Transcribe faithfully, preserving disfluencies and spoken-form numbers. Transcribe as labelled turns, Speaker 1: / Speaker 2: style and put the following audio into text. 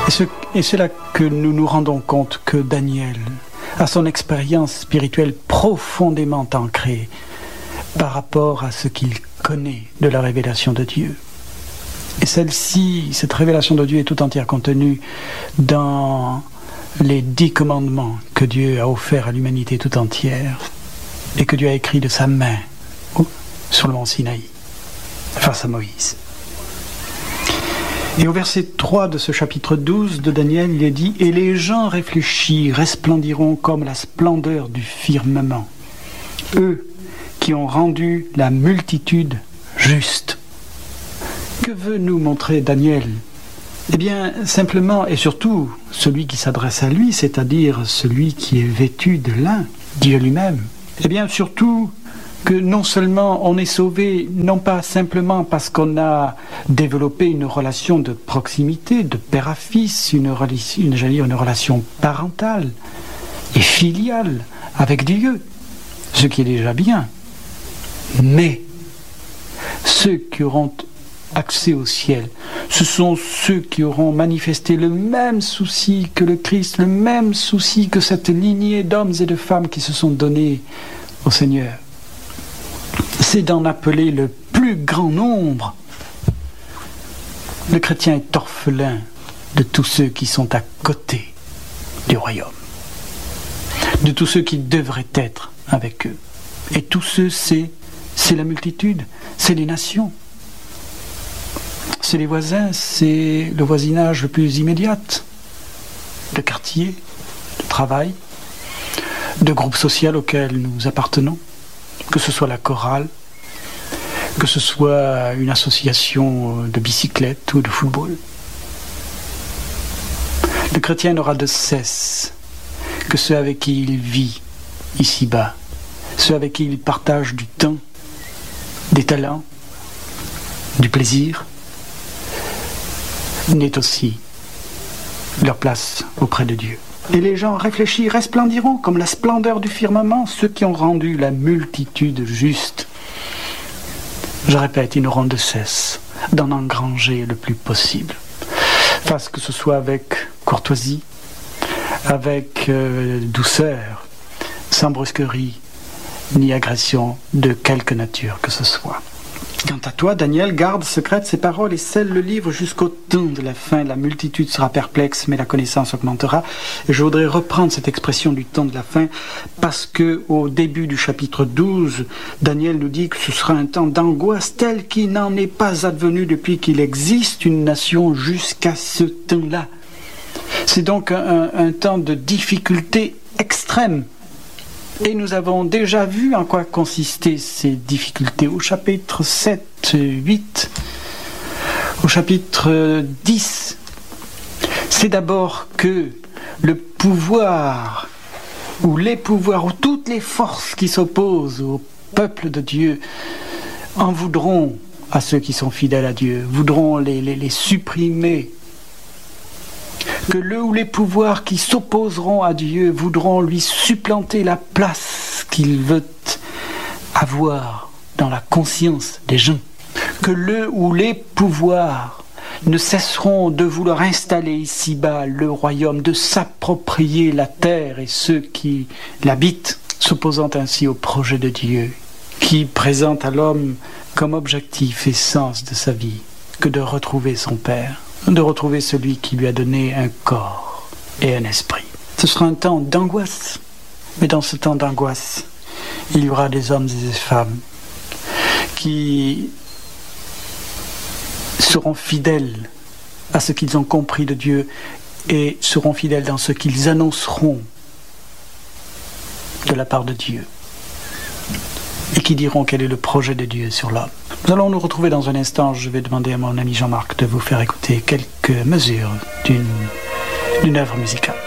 Speaker 1: Et, ce, et c'est là que nous nous rendons compte que Daniel a son expérience spirituelle profondément ancrée par rapport à ce qu'il connaît de la révélation de Dieu. Et celle-ci, cette révélation de Dieu est tout entière contenue dans les dix commandements que Dieu a offerts à l'humanité tout entière et que Dieu a écrit de sa main sur le mont Sinaï face à Moïse. Et au verset trois de ce chapitre douze de Daniel, il est dit « Et les gens réfléchis resplendiront comme la splendeur du firmament, eux qui ont rendu la multitude juste. » Que veut nous montrer Daniel ? Eh bien, simplement et surtout, celui qui s'adresse à lui, c'est-à-dire celui qui est vêtu de lin, Dieu lui-même. Eh bien, surtout que non seulement on est sauvé, non pas simplement parce qu'on a développé une relation de proximité, de père à fils, une, une, j'allais dire une relation parentale et filiale avec Dieu, ce qui est déjà bien. Mais ceux qui auront accès au ciel, ce sont ceux qui auront manifesté le même souci que le Christ, le même souci que cette lignée d'hommes et de femmes qui se sont donnés au Seigneur. C'est d'en appeler le plus grand nombre. Le chrétien est orphelin de tous ceux qui sont à côté du royaume, de tous ceux qui devraient être avec eux. Et tous ceux, c'est, c'est la multitude, c'est les nations. C'est les voisins, c'est le voisinage le plus immédiat, de quartier, de travail, de groupe social auquel nous appartenons, que ce soit la chorale, que ce soit une association de bicyclette ou de football. Le chrétien n'aura de cesse que ceux avec qui il vit ici-bas, ceux avec qui il partage du temps, des talents, du plaisir, n'est aussi leur place auprès de Dieu. Et les gens réfléchis resplendiront comme la splendeur du firmament, ceux qui ont rendu la multitude juste. Je répète, ils n'auront de cesse d'en engranger le plus possible. Fasse que ce soit avec courtoisie, avec euh, douceur, sans brusquerie, ni agression de quelque nature que ce soit. Quant à toi, Daniel, garde secrète ces paroles et scelle le livre jusqu'au temps de la fin. La multitude sera perplexe, mais la connaissance augmentera. Et je voudrais reprendre cette expression du temps de la fin parce que au début du chapitre douze, Daniel nous dit que ce sera un temps d'angoisse tel qu'il n'en est pas advenu depuis qu'il existe une nation jusqu'à ce temps-là. C'est donc un, un temps de difficulté extrême. Et nous avons déjà vu en quoi consistaient ces difficultés au chapitre sept, huit, au chapitre dix. C'est d'abord que le pouvoir, ou les pouvoirs, ou toutes les forces qui s'opposent au peuple de Dieu en voudront à ceux qui sont fidèles à Dieu, voudront les, les, les supprimer. Que le ou les pouvoirs qui s'opposeront à Dieu voudront lui supplanter la place qu'il veut avoir dans la conscience des gens. Que le ou les pouvoirs ne cesseront de vouloir installer ici-bas le royaume, de s'approprier la terre et ceux qui l'habitent, s'opposant ainsi au projet de Dieu, qui présente à l'homme comme objectif et sens de sa vie que de retrouver son Père, de retrouver celui qui lui a donné un corps et un esprit. Ce sera un temps d'angoisse, mais dans ce temps d'angoisse, il y aura des hommes et des femmes qui seront fidèles à ce qu'ils ont compris de Dieu et seront fidèles dans ce qu'ils annonceront de la part de Dieu et qui diront quel est le projet de Dieu sur l'homme. Nous allons nous retrouver dans un instant. Je vais demander à mon ami Jean-Marc de vous faire écouter quelques mesures d'une, d'une œuvre musicale.